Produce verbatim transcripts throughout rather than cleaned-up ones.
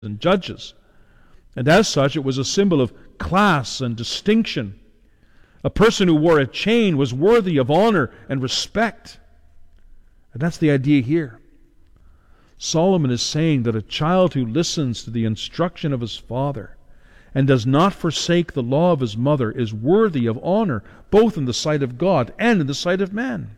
and judges. And as such, it was a symbol of class and distinction. A person who wore a chain was worthy of honor and respect. And that's the idea here. Solomon is saying that a child who listens to the instruction of his father and does not forsake the law of his mother is worthy of honor, both in the sight of God and in the sight of man.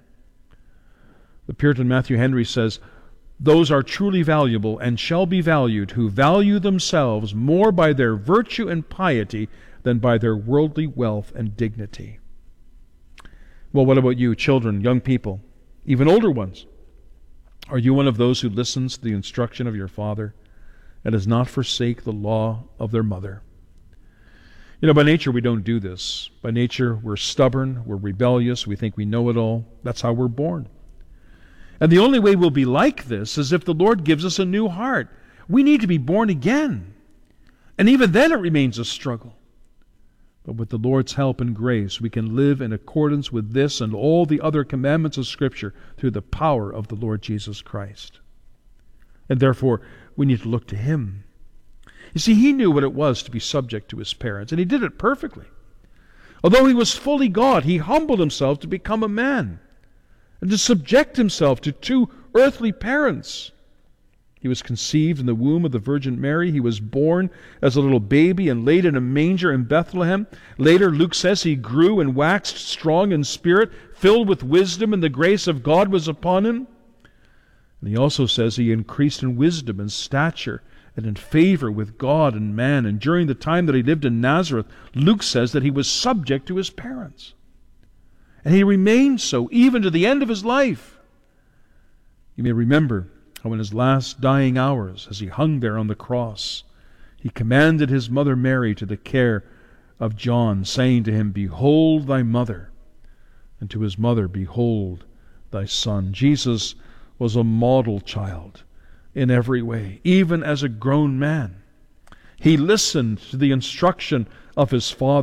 The Puritan Matthew Henry says, "Those are truly valuable and shall be valued who value themselves more by their virtue and piety than by their worldly wealth and dignity." Well, what about you, children, young people, even older ones? Are you one of those who listens to the instruction of your father and does not forsake the law of their mother? You know, by nature we don't do this. By nature we're stubborn, we're rebellious, we think we know it all. That's how we're born. And the only way we'll be like this is if the Lord gives us a new heart. We need to be born again. And even then it remains a struggle. But with the Lord's help and grace, we can live in accordance with this and all the other commandments of Scripture through the power of the Lord Jesus Christ. And therefore, we need to look to Him. You see, He knew what it was to be subject to His parents, and He did it perfectly. Although He was fully God, He humbled Himself to become a man and to subject Himself to two earthly parents. He was conceived in the womb of the Virgin Mary. He was born as a little baby and laid in a manger in Bethlehem. Later, Luke says he grew and waxed strong in spirit, filled with wisdom, and the grace of God was upon him. And he also says he increased in wisdom and stature and in favor with God and man. And during the time that he lived in Nazareth, Luke says that he was subject to his parents. And he remained so even to the end of his life. You may remember how in his last dying hours, as he hung there on the cross, he commanded his mother Mary to the care of John, saying to him, "Behold thy mother," and to his mother, "Behold thy son." Jesus was a model child in every way, even as a grown man. He listened to the instruction of his father.